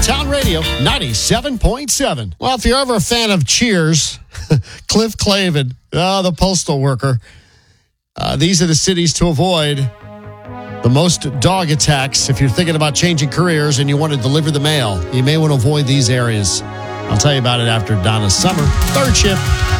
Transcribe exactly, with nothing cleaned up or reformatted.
Town Radio ninety-seven point seven. Well, if you're ever a fan of Cheers, Cliff Clavin, uh, the postal worker, uh, these are the cities to avoid. The most dog attacks. If you're thinking about changing careers and you want to deliver the mail, you may want to avoid these areas. I'll tell you about it after Donna Summer. Third shift.